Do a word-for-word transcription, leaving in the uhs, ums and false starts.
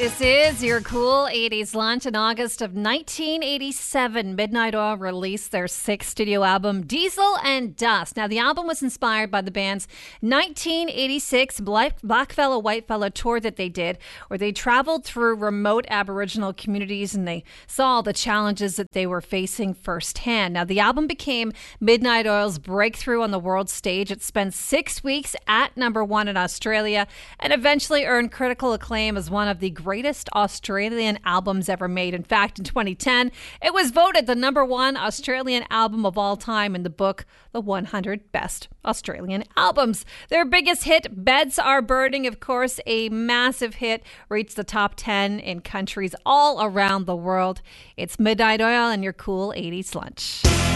This is your cool eighties lunch. In August of nineteen eighty-seven, Midnight Oil released their sixth studio album, Diesel and Dust. Now, the album was inspired by the band's nineteen eighty-six Black, Blackfella Whitefella tour that they did, where they traveled through remote Aboriginal communities and they saw all the challenges that they were facing firsthand. Now, the album became Midnight Oil's breakthrough on the world stage. It spent six weeks at number one in Australia and eventually earned critical acclaim as one of the greatest Australian albums ever made. In fact, in twenty ten, it was voted the number one Australian album of all time in the book, The one hundred Best Australian Albums. Their biggest hit, Beds Are Burning, of course, a massive hit, reached the top ten in countries all around the world. It's Midnight Oil and your cool eighties lunch.